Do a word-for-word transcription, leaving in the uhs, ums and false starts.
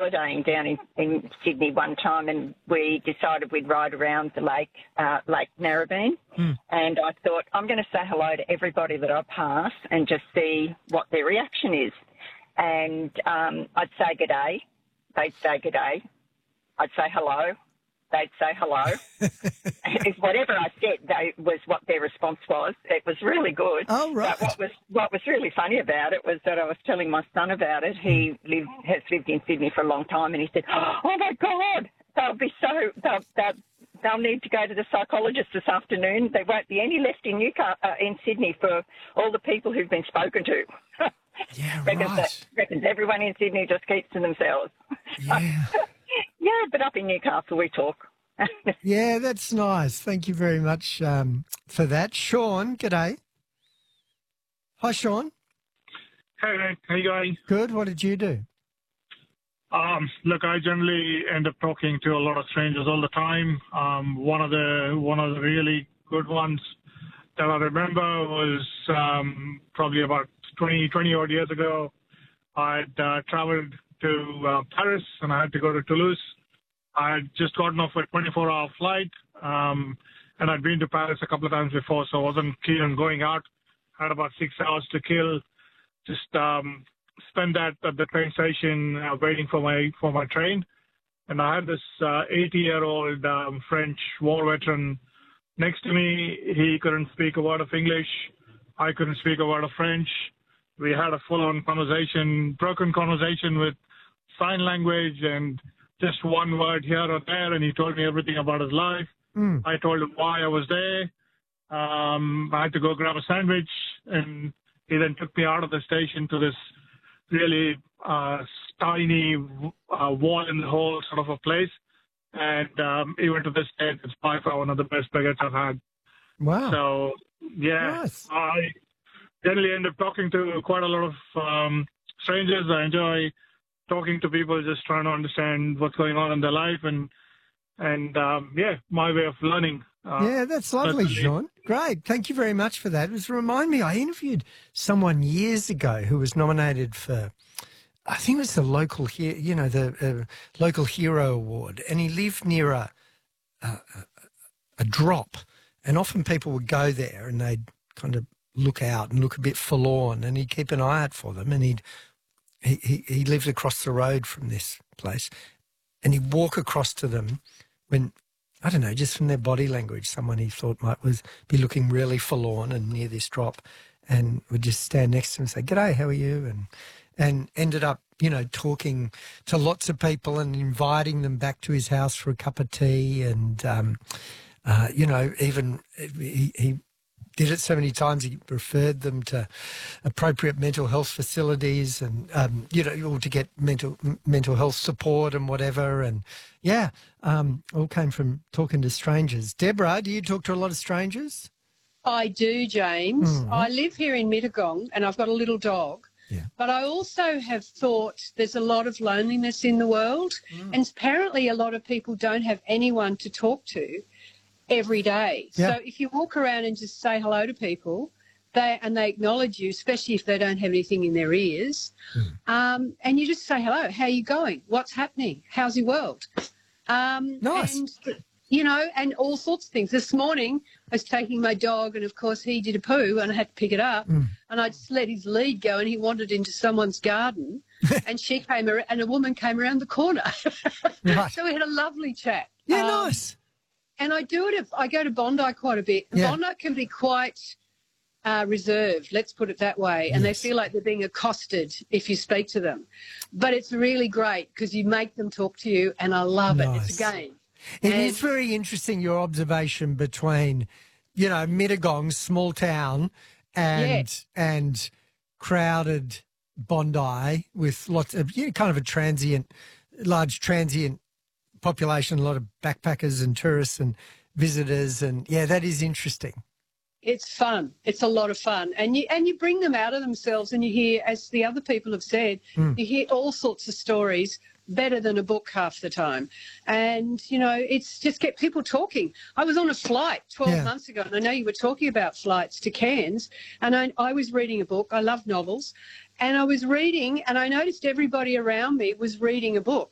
holidaying down in, in Sydney one time, and we decided we'd ride around the lake, uh, Lake Narrabeen. Mm. And I thought, I'm going to say hello to everybody that I pass and just see what their reaction is. And um, I'd say good day. They'd say good day. I'd say hello. They'd say hello. If whatever I said they, was what their response was. It was really good. Oh, right. But what was what was really funny about it was that I was telling my son about it. He lived, has lived in Sydney for a long time, and he said, "Oh my God, they'll be so they'll, they'll, they'll need to go to the psychologist this afternoon. There won't be any left in Newcastle, uh, in Sydney for all the people who've been spoken to." Yeah, reckons, right. that, reckons everyone in Sydney just keeps to themselves. Yeah. Yeah, but up in Newcastle we talk. Yeah, that's nice. Thank you very much um, for that. Sean, g'day. Hi, Sean. Hey, how you going? Good. What did you do? Um, look, I generally end up talking to a lot of strangers all the time. Um, one of the one of the really good ones that I remember was um, probably about twenty, twenty odd years ago. I'd uh, traveled to uh, Paris, and I had to go to Toulouse. I had just gotten off a twenty-four hour flight, um, and I'd been to Paris a couple of times before, so I wasn't keen on going out. Had about six hours to kill. Just um, spent that at the train station uh, waiting for my for my train. And I had this eighty-year-old uh, um, French war veteran next to me. He couldn't speak a word of English. I couldn't speak a word of French. We had a full-on conversation, broken conversation with sign language and just one word here or there, and he told me everything about his life. Mm. I told him why I was there. Um, I had to go grab a sandwich, and he then took me out of the station to this really uh, tiny uh, wall-in-the-hole sort of a place. And um, even to this day, it's by far one of the best baguettes I've had. Wow. So, yeah, Nice. I generally end up talking to quite a lot of um, strangers. I enjoy talking to people, just trying to understand what's going on in their life, and and um, yeah, my way of learning. Uh, Yeah, that's lovely, certainly. Sean. Great. Thank you very much for that. It was remind me, I interviewed someone years ago who was nominated for, I think it was the local, he- you know, the uh, local hero award, and he lived near a, a a drop, and often people would go there and they'd kind of look out and look a bit forlorn, and he'd keep an eye out for them, and he'd he he, he lived across the road from this place, and he'd walk across to them when, I don't know, just from their body language, someone he thought might was be looking really forlorn and near this drop, and would just stand next to him and say, "G'day, how are you?" And and ended up, you know, talking to lots of people and inviting them back to his house for a cup of tea, and um, uh, you know, even he, he did it so many times he referred them to appropriate mental health facilities, and um, you know, all to get mental mental health support and whatever. And yeah, um, all came from talking to strangers. Deborah, do you talk to a lot of strangers? I do, James. Mm. I live here in Mittagong, and I've got a little dog. Yeah. But I also have thought there's a lot of loneliness in the world, Mm. and apparently a lot of people don't have anyone to talk to every day. Yeah. So if you walk around and just say hello to people, they and they acknowledge you, especially if they don't have anything in their ears, Mm. um, and you just say hello, how are you going? What's happening? How's your world? Um, Nice. And, you know, and all sorts of things. This morning I was taking my dog, and, of course, he did a poo and I had to pick it up, Mm. and I just let his lead go, and he wandered into someone's garden and she came ar- and a woman came around the corner. Right. So we had a lovely chat. Yeah, Um, nice. And I do it if I go to Bondi quite a bit. And Yeah. Bondi can be quite uh, reserved, let's put it that way, and Yes. they feel like they're being accosted if you speak to them. But it's really great because you make them talk to you, and I love it. It's a Nice. game. It And- is very interesting, your observation between, you know, Mittagong, small town, and and crowded Bondi with lots of, you know, kind of a transient, large transient population, a lot of backpackers and tourists and visitors, and yeah, that is interesting. It's fun. It's a lot of fun. And you and you bring them out of themselves, and you hear, as the other people have said, Mm. you hear all sorts of stories, better than a book half the time. And, you know, it's just get people talking. I was on a flight twelve Yeah. months ago, and I know you were talking about flights to Cairns, and I, I was reading a book. I love novels. And I was reading, and I noticed everybody around me was reading a book.